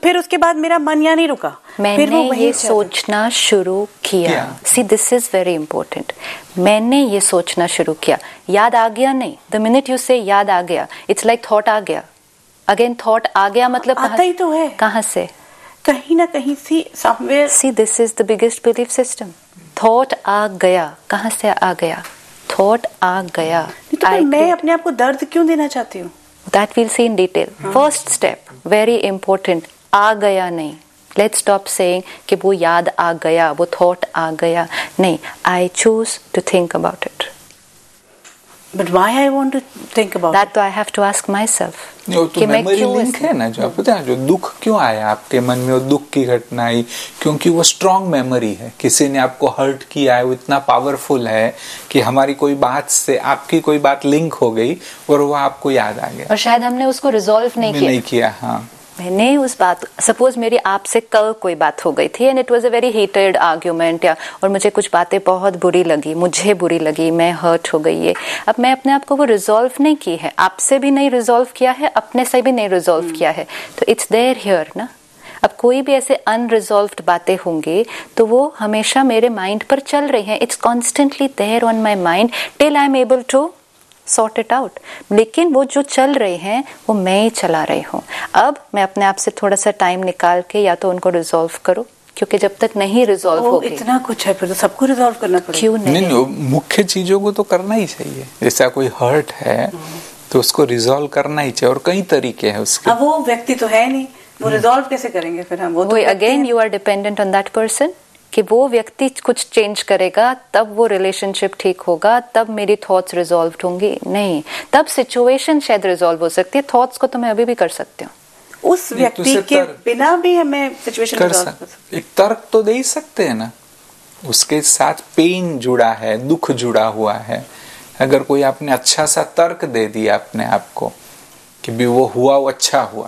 फिर उसके बाद मेरा मन यहाँ नहीं रुका, मैंने ये सोचना शुरू किया। See this is very important. मैंने ये सोचना शुरू किया। याद आ गया नहीं, द मिनट यू से याद आ गया, इट्स लाइक थॉट आ गया। अगेन थॉट आ गया मतलब आता ही तो है, कहाँ से? कहीं ना कहीं सी somewhere. See this is the biggest belief system. Thought आ गया, कहाँ से आ गया? थॉट आ गया। तो मैं अपने आप को दर्द क्यों देना चाहती हूँ? That we'll see in detail. First step, very important, आ गया नहीं। Let's stop saying कि वो याद आ गया, वो thought आ गया, नहीं। I choose to think about it. But why I want to think about that? तो I have to ask myself. तो मेमोरी लिंक है ना, जो आप पता है, जो दुख क्यों आया आपके मन में, वो दुख की घटना आई क्योंकि वो स्ट्रॉन्ग मेमोरी है। किसी ने आपको हर्ट किया है, वो इतना पावरफुल है कि हमारी कोई बात से आपकी कोई बात लिंक हो गई और वो आपको याद आ गया, और शायद हमने उसको रिजॉल्व नहीं किया। हाँ, मैंने उस बात, सपोज मेरी आपसे कल कोई बात हो गई थी and it was a very heated argument, या और मुझे कुछ बातें बहुत बुरी लगी, मुझे बुरी लगी, मैं हर्ट हो गई है। अब मैं अपने आप को वो रिजॉल्व नहीं की है, आपसे भी नहीं रिजॉल्व किया है, अपने से भी नहीं रिजॉल्व किया है, तो इट्स देयर हियर ना। अब कोई भी ऐसे अनरिजॉल्व्ड बातें होंगी तो वो हमेशा मेरे माइंड पर चल रही हैं। It's constantly there on my mind till I am able to sort it out. लेकिन वो जो चल रहे हैं वो मैं ही चला रही हूँ। अब मैं अपने आप से थोड़ा सा टाइम निकाल के या तो उनको रिजॉल्व करो, क्योंकि जब तक नहीं रिजॉल्व होगी, इतना कुछ है फिर तो सबको रिजॉल्व करना पड़ेगा। क्यों नहीं? मुख्य चीजों को तो करना ही चाहिए। जैसा कोई हर्ट है तो उसको रिजॉल्व करना ही चाहिए, और कई तरीके हैं उसके। अब वो व्यक्ति तो है नहीं, वो रिजॉल्व कैसे करेंगे फिर हम? वो तो again you are dependent on that person कि वो व्यक्ति कुछ चेंज करेगा तब वो रिलेशनशिप ठीक होगा, तब मेरी थॉट्स रिजॉल्व होंगी। नहीं, तब सिचुएशन शायद रिजॉल्व हो सकती है, थॉट्स को तो मैं अभी भी कर सकती हूँ। उस व्यक्ति के बिना भी हमें सिचुएशन रिजॉल्व कर सकते। एक तर्क तो दे ही सकते हैं ना, उसके साथ पेन जुड़ा है, दुख जुड़ा हुआ है। अगर कोई आपने अच्छा सा तर्क दे दिया अपने आप को कि भी वो हुआ, वो अच्छा हुआ,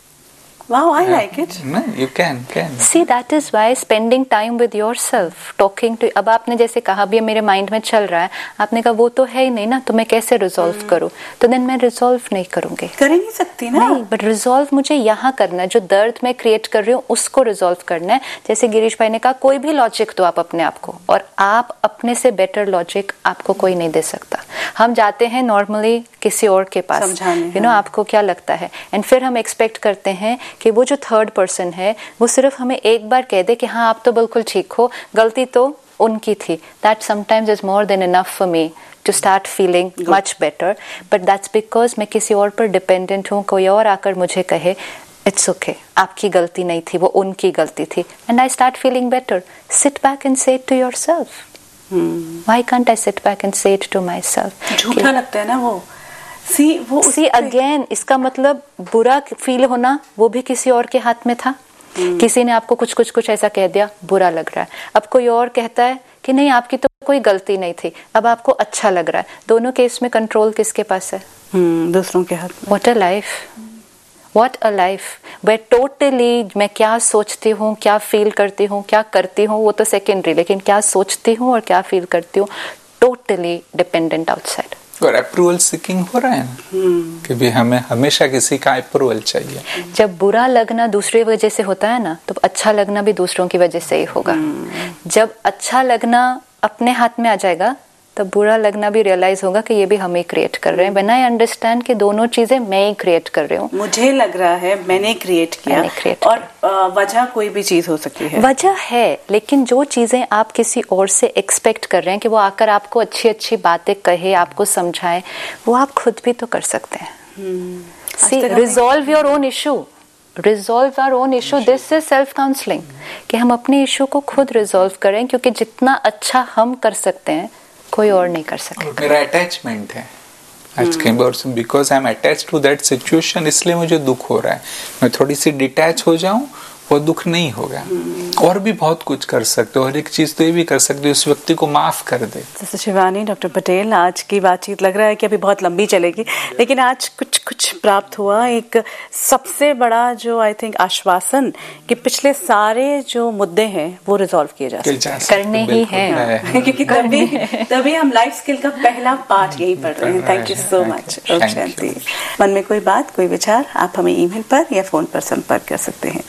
Wow, I like it. You can. See, that is why spending time with yourself, talking to. अब आपने जैसे कहा भी मेरे माइंड में चल रहा है, आपने कहा वो तो है ही नहीं ना, तो मैं कैसे रिजॉल्व करूं? तो देन मैं रिजॉल्व नहीं करूंगी। कर ही नहीं सकती ना। नहीं, बट रिजॉल्व मुझे यहाँ करना है, जो दर्द मैं क्रिएट कर रही हूँ उसको रिजॉल्व करना है। जैसे गिरीश भाई ने कहा, कोई भी लॉजिक दो आप अपने आप को, और आप अपने से बेटर लॉजिक आपको कोई नहीं दे सकता। हम जाते हैं नॉर्मली किसी और के पास, यू नो आपको क्या लगता है, एंड फिर हम एक्सपेक्ट करते हैं कि वो जो थर्ड पर्सन है वो सिर्फ हमें एक बार कह दे कि हाँ आप तो बिल्कुल ठीक हो, गलती तो उनकी थी। That sometimes is more than enough for me to start feeling much better, but that's because मैं किसी और पर डिपेंडेंट हूँ। कोई और आकर मुझे कहे इट्स ओके, आपकी गलती नहीं थी, वो उनकी गलती थी, and I start feeling better. Sit back and से it to yourself. Why can't I sit back and से इट टू माई सेल्फ? झूठा लगता है ना वो। सी अगेन, इसका मतलब बुरा फील होना वो भी किसी और के हाथ में था। किसी ने आपको कुछ ऐसा कह दिया, बुरा लग रहा है। अब कोई और कहता है कि नहीं आपकी तो कोई गलती नहीं थी, अब आपको अच्छा लग रहा है। दोनों केस में कंट्रोल किसके पास है? दूसरों के हाथ में। What a life, what a life. Way totally मैं क्या सोचती हूँ, क्या फील करती हूँ, क्या करती हूँ, वो तो सेकेंडरी, लेकिन क्या सोचती हूँ और क्या फील करती हूँ टोटली डिपेंडेंट आउटसाइड। और अप्रूवल सीकिंग हो रहा है ना, कि भी हमें हमेशा किसी का अप्रूवल चाहिए। जब बुरा लगना दूसरी वजह से होता है ना, तो अच्छा लगना भी दूसरों की वजह से ही होगा। जब अच्छा लगना अपने हाथ में आ जाएगा, तब बुरा लगना भी रियलाइज होगा कि ये भी हम ही क्रिएट कर रहे हैं। व्हेन आई अंडरस्टैंड कि दोनों चीजें मैं ही क्रिएट कर रही हूँ, मुझे लग रहा है मैंने क्रिएट किया, और वजह कोई भी चीज हो सकती है, वजह है, लेकिन जो चीजें आप किसी और से एक्सपेक्ट कर रहे हैं कि वो आकर आपको अच्छी अच्छी बातें कहे, आपको समझाए, वो आप खुद भी तो कर सकते हैं। Resolve your own issue, resolve our own issue, this is self counselling, कि हम अपने इशू को खुद रिजॉल्व करें, क्योंकि जितना अच्छा हम कर सकते हैं कोई और नहीं कर सकेगा। मेरा अटैचमेंट है आज के बार, because I am attached to that situation, इसलिए मुझे दुख हो रहा है। मैं थोड़ी सी डिटैच हो जाऊं, वो दुख नहीं होगा। और भी बहुत कुछ कर सकते हो, और एक चीज तो ये भी कर सकते हो, उस व्यक्ति को माफ कर दे। जैसे शिवानी, डॉक्टर पटेल, आज की बातचीत लग रहा है कि अभी बहुत लंबी चलेगी, लेकिन आज कुछ प्राप्त हुआ। एक सबसे बड़ा जो आई थिंक आश्वासन कि पिछले सारे जो मुद्दे हैं वो रिजॉल्व किए जा सकते करने ही हैं, क्योंकि तभी हम लाइफ स्किल का पहला पार्ट यही पढ़ रहे हैं। Thank you so much. मन में कोई बात, कोई विचार, आप हमें ईमेल पर या फोन पर संपर्क कर सकते हैं।